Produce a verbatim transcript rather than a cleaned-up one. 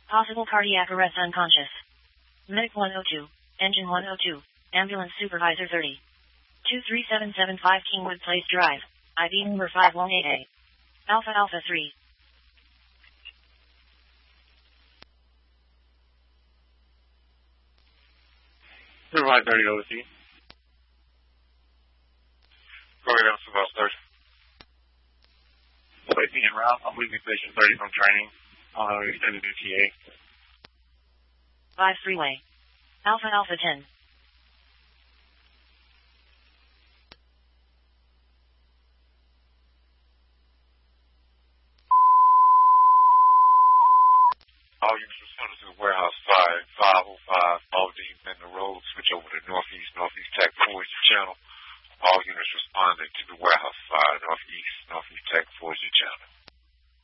Possible cardiac arrest unconscious. Medic one oh two. Engine one oh two. Ambulance Supervisor thirty. two three seven seven five Kingwood Place Drive. I B number five one eight A. Alpha Alpha three. Supervisor thirty O C. Going down to bus third. Placing en route. I'm leaving station thirty from training. Uh, extended E T A. five Freeway. Alpha Alpha ten. All users,